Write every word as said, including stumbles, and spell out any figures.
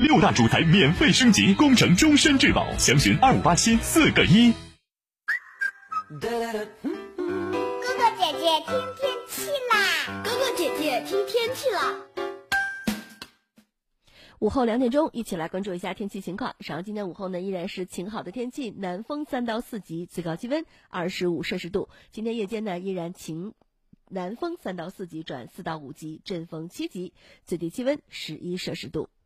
六大主材免费升级，工程终身质保，详询二五八七四个一。 哥哥姐姐听天气啦！ 哥哥姐姐听天气啦！ 午后两点钟，一起来关注一下天气情况。上今天午后呢，依然是晴好的天气，南风三到四级，最高气温二十五摄氏度。今天夜间呢，依然晴，南风三到四级转四到五级，阵风七级，最低气温十一摄氏度。